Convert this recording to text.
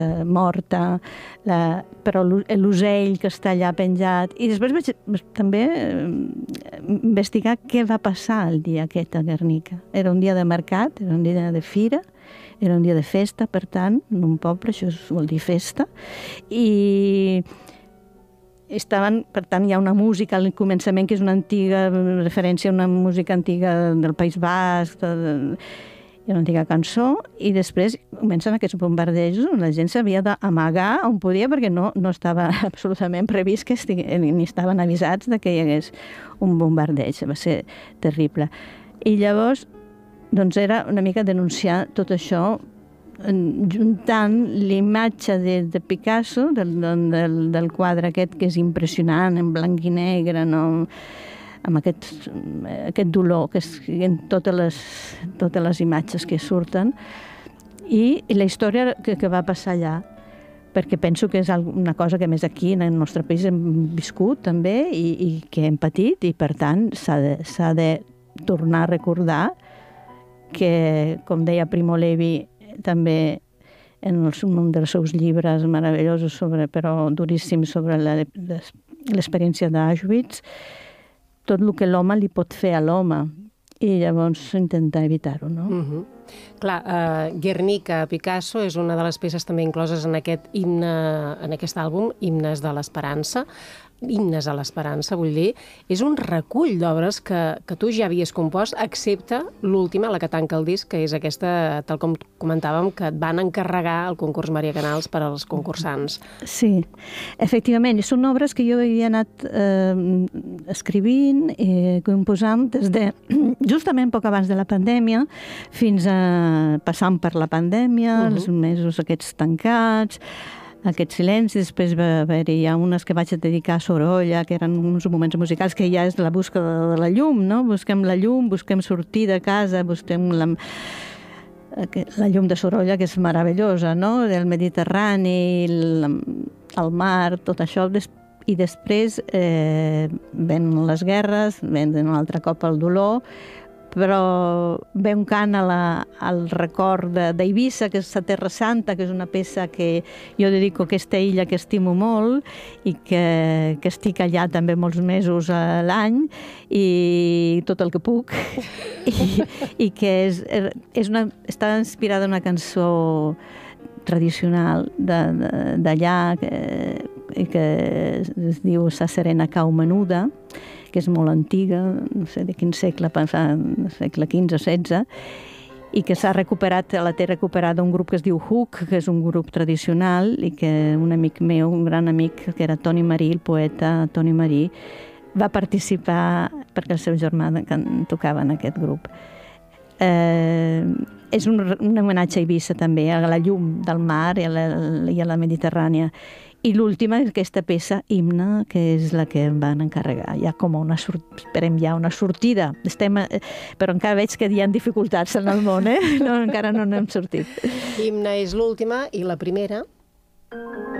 morta, però l'ocell que està allà penjat. I després vaig també investigar què va passar el dia aquest a Guernica. Era un dia de mercat, era un dia de fira, era un dia de festa, per tant, en un poble això vol dir festa, i estaven, per tant, hi ha una música al començament que és una antiga referència a una música antiga del País Basc, hi ha una antiga cançó, i després comencen aquests bombardejos on la gent s'havia d'amagar on podia perquè no estava absolutament previst que ni estaven avisats de que hi hagués un bombardeig. Va ser terrible. I llavors, doncs era una mica denunciar tot això juntant l'imatge de Picasso, del quadre aquest que és impressionant, en blanc i negre, no? Amb aquest dolor que en totes les imatges que surten, i la història que va passar allà, perquè penso que és una cosa que més aquí en el nostre país hem viscut també i que hem patit, i per tant s'ha de tornar a recordar que, com deia Primo Levi també en un dels seus llibres meravellosos, però duríssims, sobre l'experiència d'Auschwitz, tot el que l'home li pot fer a l'home, i llavors intentar evitar-ho, no? Clar, Guernica, Picasso, és una de les peces també incloses en aquest himne, en aquest àlbum, Himnes a l'esperança, vull dir, és un recull d'obres que tu ja havies compost, excepte l'última, la que tanca el disc, que és aquesta, tal com comentàvem, que et van encarregar el concurs Maria Canals per als concursants. Sí, efectivament, són obres que jo havia anat escrivint i composant des de justament poc abans de la pandèmia fins a passant per la pandèmia, els mesos aquests tancats, aquest silenci. Després va haver-hi unes que vaig dedicar a Sorolla, que eren uns moments musicals que ja és la búsqueda de la llum, no? Busquem la llum, busquem sortir de casa, busquem la llum de Sorolla, que és meravellosa, no? Del Mediterrani, el mar, tot això. I després ven les guerres, ven un altre cop el dolor, però ve un cant al record d'Eivissa, que és la Terra Santa, que és una peça que jo dedico a aquesta illa que estimo molt i que estic allà també molts mesos a l'any i tot el que puc, i que està inspirada en una cançó tradicional d'allà que es diu Sa Serena Cau Menuda, que és molt antiga, no sé de quin segle, segle XV o XVI, i que la té recuperada un grup que es diu Hook, que és un grup tradicional, i que un amic meu, un gran amic, que era Toni Marí, el poeta Toni Marí, va participar perquè el seu germà tocava en aquest grup. És un homenatge a Eivissa també, a la llum del mar i a la Mediterrània. I l'última és aquesta peça, Himne, que és la que em van encarregar. Hi ha com esperem ja una sortida. Però encara veig que hi ha dificultats en el món, encara no n'hem sortit. Himne és l'última, i la primera?